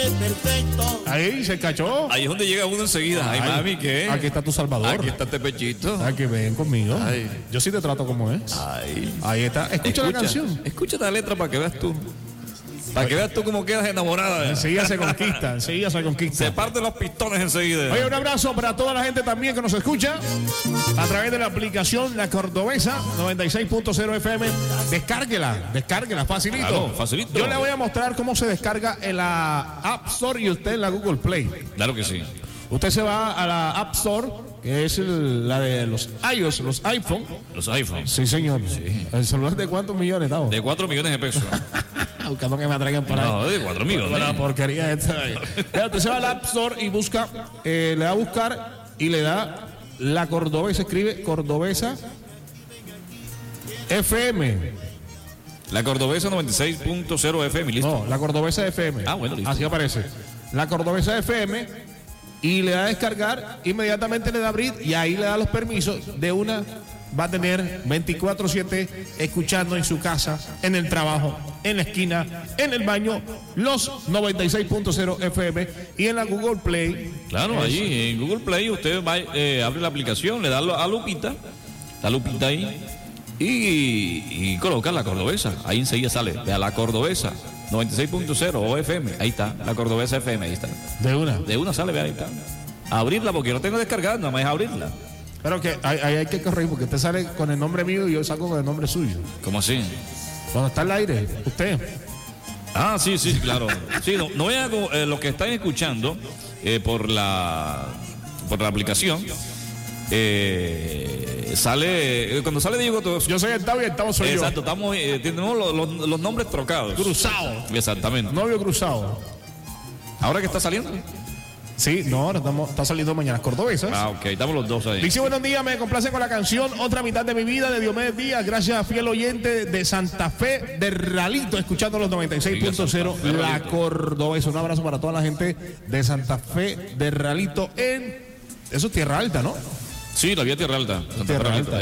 Ahí se cachó. Ahí es donde llega uno enseguida. Ay, mami, ¿qué? Aquí está tu Salvador. Aquí está este pechito. Aquí ven conmigo. Ay. Yo sí te trato como es. Ay. Ahí está. Escucha la canción. Escucha la letra para que veas tú. Para que veas tú cómo quedas enamorada. Enseguida se conquista, enseguida se conquista. Se parten los pistones enseguida. Oye, un abrazo para toda la gente también que nos escucha a través de la aplicación La Cordobesa 96.0 FM. Descárguela, facilito. Claro, facilito. Yo le voy a mostrar cómo se descarga en la App Store y usted en la Google Play. Claro que sí. Usted se va a la App Store, que es la de los iOS, los iPhone. Los iPhones. Sí, señor. Sí. ¿El celular de cuántos millones, Tavo? De 4 millones de pesos. Buscando que me atraigan para No, de 4 millones. Para la porquería esta. Usted se va a la App Store y busca, le da a buscar y le da La Cordobesa, escribe Cordobesa FM. La Cordobesa 96.0 FM, listo. No, La Cordobesa FM. Ah, bueno, listo. Así aparece. La Cordobesa FM y le da a descargar, inmediatamente le da a abrir y ahí le da los permisos de una. Va a tener 24/7 escuchando en su casa, en el trabajo, en la esquina, en el baño, los 96.0 FM y en la Google Play. Claro, ahí en Google Play usted va, abre la aplicación, le da a Lupita, la Lupita ahí, y coloca La Cordobesa. Ahí enseguida sale, vea La Cordobesa 96.0 FM, ahí está, La Cordobesa FM, ahí está. De una sale, vea, ahí está. Abrirla porque no tengo descargada, nada más es abrirla. Pero que ahí hay que corregir porque usted sale con el nombre mío y yo salgo con el nombre suyo. ¿Cómo así? Cuando está al aire, usted. Ah, sí, claro. Sí, no vean lo que están escuchando por la aplicación. Sale, cuando sale Diego, yo soy el Tavo y el Tavo soy exacto, yo. tenemos los nombres trocados. Cruzado. Exactamente. Novio cruzado. ¿Ahora que está saliendo? Sí, no, ahora está saliendo Mañanas Cordobesas. Ah, ok, estamos los dos ahí. Dice buenos días, me complace con la canción Otra Mitad de mi Vida de Diomedes Díaz. Gracias a fiel oyente de Santa Fe de Ralito, escuchando los 96.0 La Cordobesa. Un abrazo para toda la gente de Santa Fe de Ralito en... Eso es Tierra Alta, ¿no? Sí, la vía Tierra Alta. Tierra Alta.